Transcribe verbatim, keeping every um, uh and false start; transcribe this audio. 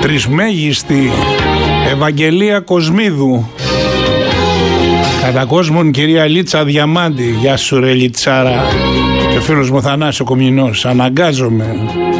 Τρισμέγιστη Ευαγγελία Κοσμίδου. Κατά κόσμον κυρία Λίτσα Διαμάντη. Γεια σου ρε Λιτσάρα. Και ο φίλος μου Θανάσης ο Κομινός. Αναγκάζομαι